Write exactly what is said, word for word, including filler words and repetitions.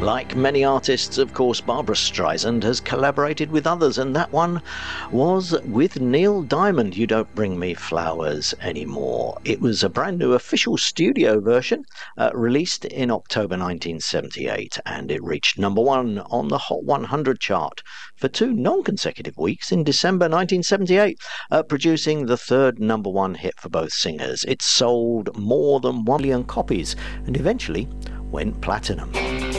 Like many artists, of course, Barbra Streisand has collaborated with others, and that one was with Neil Diamond, You Don't Bring Me Flowers Anymore. It was a brand new official studio version uh, released in October nineteen seventy-eight, and it reached number one on the Hot one hundred chart for two non-consecutive weeks in December nineteen seventy-eight, uh, producing the third number one hit for both singers. It sold more than one million copies and eventually went platinum.